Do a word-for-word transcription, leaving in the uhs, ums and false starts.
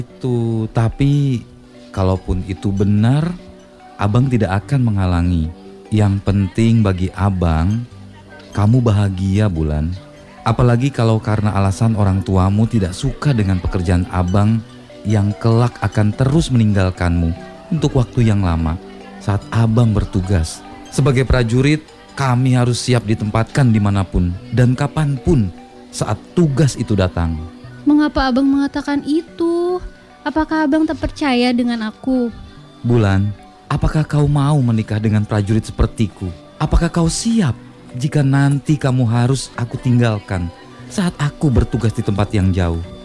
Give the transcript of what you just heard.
Itu, tapi kalaupun itu benar, abang tidak akan menghalangi. Yang penting bagi abang, kamu bahagia, Bulan. Apalagi kalau karena alasan orang tuamu tidak suka dengan pekerjaan abang yang kelak akan terus meninggalkanmu untuk waktu yang lama saat abang bertugas. Sebagai prajurit, kami harus siap ditempatkan dimanapun dan kapanpun saat tugas itu datang. Mengapa abang mengatakan itu? Apakah abang tak percaya dengan aku? Bulan, apakah kau mau menikah dengan prajurit sepertiku? Apakah kau siap jika nanti kamu harus aku tinggalkan saat aku bertugas di tempat yang jauh?